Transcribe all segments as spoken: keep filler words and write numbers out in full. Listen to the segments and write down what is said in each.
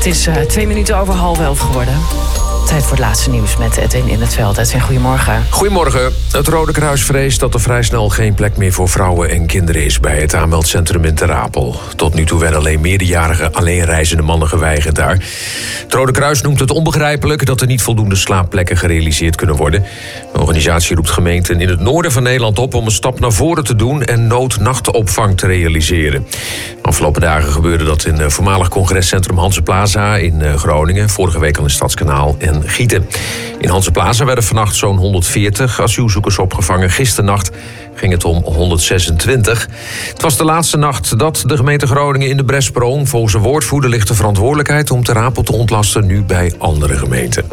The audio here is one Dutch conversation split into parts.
Het is uh, twee minuten over half elf geworden. Tijd voor het laatste nieuws met Edwin in het veld. Edwin, goedemorgen. Goedemorgen. Het Rode Kruis vreest dat er vrij snel geen plek meer voor vrouwen en kinderen is bij het aanmeldcentrum in Ter Apel. Tot nu toe werden alleen meerderjarige alleenreizende mannen geweigerd daar. Het Rode Kruis noemt het onbegrijpelijk dat er niet voldoende slaapplekken gerealiseerd kunnen worden. De organisatie roept gemeenten in het noorden van Nederland op om een stap naar voren te doen en noodnachtopvang te realiseren. Afgelopen dagen gebeurde dat in het voormalig congrescentrum Hanse Plaza in Groningen, vorige week al in Stadskanaal en Gieten. In Hanse Plaza werden vannacht zo'n honderdveertig asielzoekers opgevangen. Gisternacht ging het om honderdzesentwintig. Het was de laatste nacht dat de gemeente Groningen in de bres sprong. Volgens een woordvoerder ligt de verantwoordelijkheid om Ter Apel te ontlasten nu bij andere gemeenten.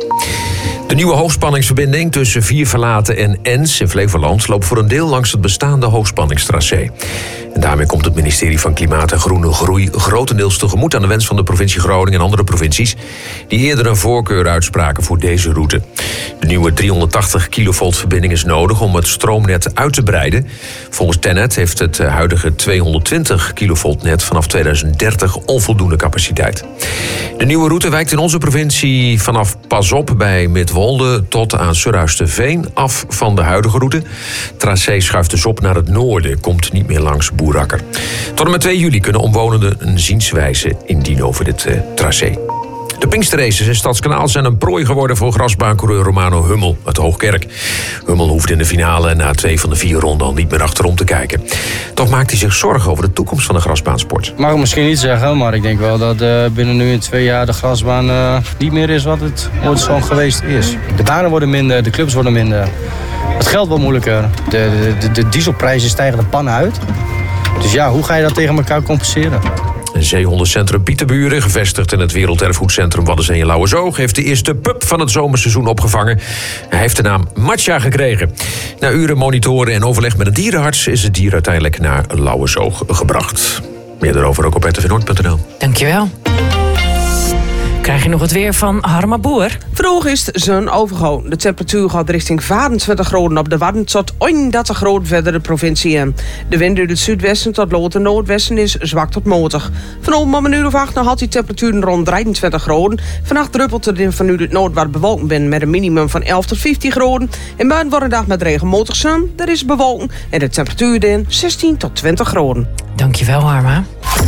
De nieuwe hoogspanningsverbinding tussen Vierverlaten en Ens in Flevoland loopt voor een deel langs het bestaande hoogspanningstracé. En daarmee komt het ministerie van Klimaat en Groene Groei grotendeels tegemoet aan de wens van de provincie Groningen en andere provincies die eerder een voorkeur uitspraken voor deze route. De nieuwe driehonderdtachtig kilovolt verbinding is nodig om het stroomnet uit te breiden. Volgens TenneT heeft het huidige tweehonderdtwintig kilovolt net vanaf tweeduizend dertig onvoldoende capaciteit. De nieuwe route wijkt in onze provincie vanaf Pas-op bij Midwolde tot aan Surhuisterveen af van de huidige route. Het tracé schuift dus op naar het noorden, komt niet meer langs Boerakker. Tot en met twee juli kunnen omwonenden een zienswijze indienen over dit uh, tracé. De Pinksterraces in Stadskanaal zijn een prooi geworden voor grasbaancoureur Romano Hummel uit Hoogkerk. Hummel hoeft in de finale na twee van de vier ronden al niet meer achterom te kijken. Toch maakt hij zich zorgen over de toekomst van de grasbaansport. Ik mag het misschien niet zeggen, maar ik denk wel dat uh, binnen nu in twee jaar de grasbaan uh, niet meer is wat het ooit zo geweest is. De banen worden minder, de clubs worden minder. Het geld wordt moeilijker. De, de, de dieselprijzen stijgen de pan uit. Dus ja, hoe ga je dat tegen elkaar compenseren? Een zeehondencentrum Pieterburen, gevestigd in het Werelderfgoedcentrum Waddenzee en Lauwersoog, heeft de eerste pup van het zomerseizoen opgevangen. Hij heeft de naam Matja gekregen. Na uren monitoren en overleg met een dierenarts is het dier uiteindelijk naar Lauwersoog gebracht. Meer daarover ook op r t v noord punt n l. Dankjewel. Krijg je nog het weer van Harma Boer? Vroeg is het zon overgoed. De temperatuur gaat richting vijfentwintig graden op de Wadden tot eenendertig graden verder de provincie in. De wind uit het zuidwesten tot loten noordwesten is zwak tot matig. Vanochtend om een uur of acht nog had die temperaturen rond drieëntwintig graden. Vannacht druppelt het in vanuit het noordwaarts bewolkt ben met een minimum van elf tot vijftien graden. En buiten wordt een dag met regenmatig zon. Er is bewolking en de temperatuur in zestien tot twintig graden. Dankjewel, Harma.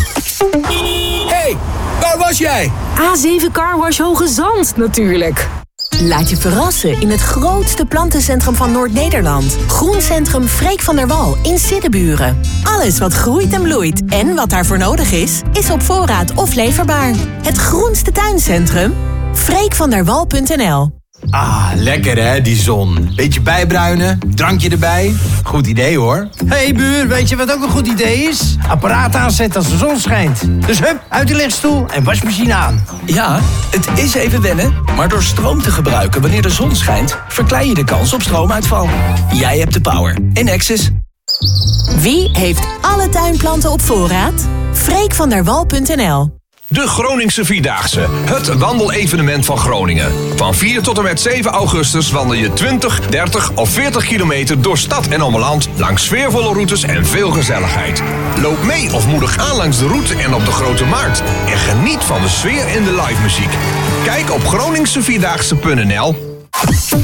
Hey, waar was jij? A zeven Carwash Hoge Zand, natuurlijk. Laat je verrassen in het grootste plantencentrum van Noord-Nederland. Groencentrum Freek van der Wal in Siddeburen. Alles wat groeit en bloeit en wat daarvoor nodig is, is op voorraad of leverbaar. Het groenste tuincentrum? freek van der wal punt n l. Ah, lekker hè, die zon. Beetje bijbruinen, drankje erbij. Goed idee hoor. Hé hey, buur, weet je wat ook een goed idee is? Apparaat aanzetten als de zon schijnt. Dus hup, uit de lichtstoel en wasmachine aan. Ja, het is even wennen, maar door stroom te gebruiken wanneer de zon schijnt, verklein je de kans op stroomuitval. Jij hebt de power. Enexis. Wie heeft alle tuinplanten op voorraad? freek van der wal punt n l. De Groningse Vierdaagse, het wandelevenement van Groningen. Van vier tot en met zeven augustus wandel je twintig, dertig of veertig kilometer door stad en omland langs sfeervolle routes en veel gezelligheid. Loop mee of moedig aan langs de route en op de Grote Markt. En geniet van de sfeer en de live muziek. Kijk op groningsevierdaagse punt n l.